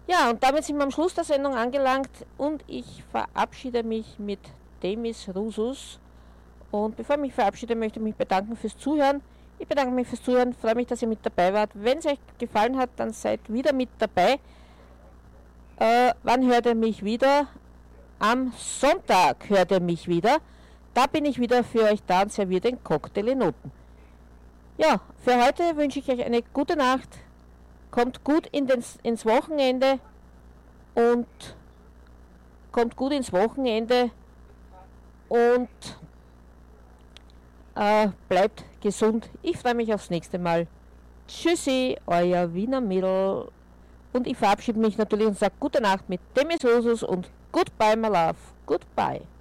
Ja, und damit sind wir am Schluss der Sendung angelangt und ich verabschiede mich mit Demis Roussos. Und bevor ich mich verabschiede, möchte ich mich bedanken fürs Zuhören. Ich bedanke mich fürs Zuhören, freue mich, dass ihr mit dabei wart. Wenn es euch gefallen hat, dann seid wieder mit dabei. Wann hört ihr mich wieder? Am Sonntag hört ihr mich wieder. Da bin ich wieder für euch da und serviere den Cocktail in Noten. Ja, für heute wünsche ich euch eine gute Nacht. Kommt gut ins Wochenende und kommt gut ins Wochenende und bleibt gesund. Ich freue mich aufs nächste Mal. Tschüssi, euer Wiener Mädel. Und ich verabschiede mich natürlich und sage gute Nacht mit Demis Rosus und Goodbye, my love. Goodbye.